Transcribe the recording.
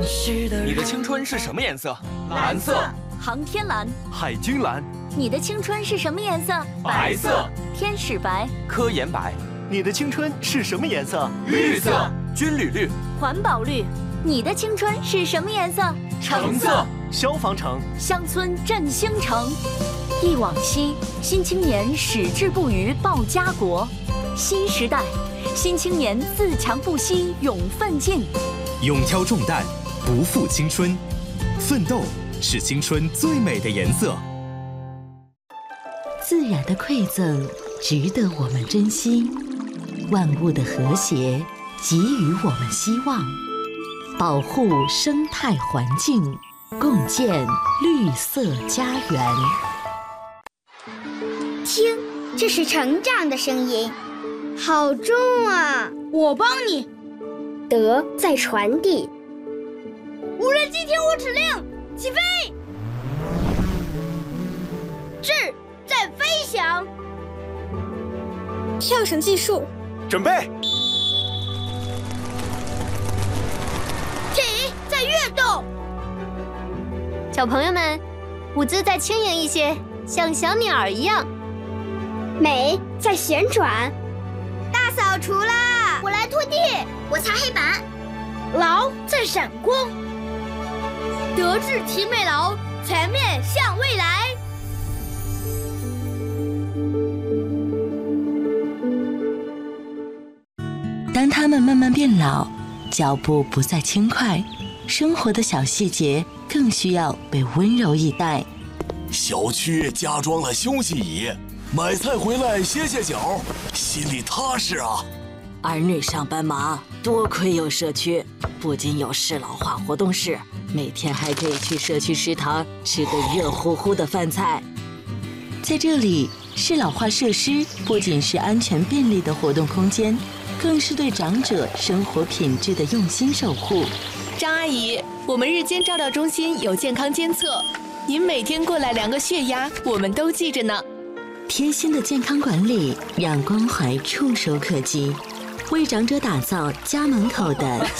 你的青春是什么颜色？ 蓝色。 航天蓝。 海军蓝。 你的青春是什么颜色？ 白色。 天使白。 科研白。 你的青春是什么颜色？ 绿色。 军旅绿。 环保绿。你的青春是什么颜色？ 橙色。 消防橙。 乡村振兴城。忆往昔，新青年矢志不渝报家国。新时代，新青年自强不息勇奋进。 勇挑重担，不负青春。奋斗是青春最美的颜色。 自然的馈赠值得我们珍惜，万物的和谐给予我们希望。保护生态环境，共建绿色家园。 听，这是成长的声音，好重啊！ 我帮你。 德在传递。 无人机听我指令，起飞！智在飞翔。 跳绳技术， 准备。 体在跃动。 小朋友们，舞姿再轻盈一些，像小鸟一样。 美在旋转。 大扫除啦！ 我来拖地，我擦黑板。 劳在闪光。德智体美劳，全面向未来。 当他们慢慢变老，脚步不再轻快，生活的小细节更需要被温柔以待。 小区加装了休息椅，买菜回来歇歇脚，心里踏实啊。 儿女上班忙，多亏有社区，不仅有适老化活动室，每天还可以去社区食堂吃个热乎乎的饭菜。 在这里，适老化设施不仅是安全便利的活动空间，更是对长者生活品质的用心守护。 张阿姨，我们日间照料中心有健康监测，您每天过来量个血压，我们都记着呢。 贴心的健康管理，让关怀触手可及，为长者打造家门口的